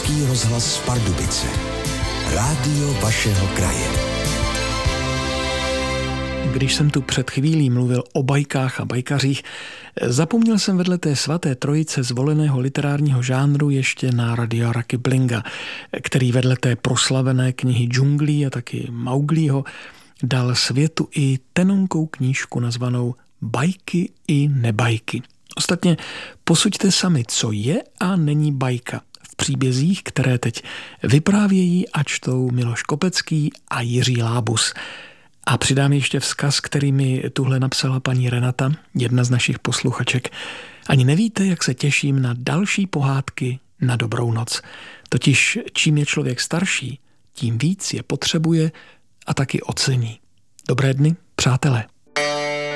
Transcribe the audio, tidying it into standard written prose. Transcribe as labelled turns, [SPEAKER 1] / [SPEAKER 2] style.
[SPEAKER 1] Český rozhlas Pardubice. Rádio vašeho kraje.
[SPEAKER 2] Když jsem tu před chvílí mluvil o bajkách a bajkařích, zapomněl jsem vedle té svaté trojice zvoleného literárního žánru ještě na Rudyarda Kiplinga, který vedle té proslavené knihy Džunglí a taky Mauglího dal světu i tenonkou knížku nazvanou Bajky i nebajky. Ostatně posuďte sami, co je a není bajka v příbězích, které teď vyprávějí a čtou Miloš Kopecký a Jiří Lábus. A přidám ještě vzkaz, který mi tuhle napsala paní Renata, jedna z našich posluchaček. Ani nevíte, jak se těším na další pohádky na dobrou noc. Totiž čím je člověk starší, tím víc je potřebuje a taky ocení. Dobré dny, přátelé.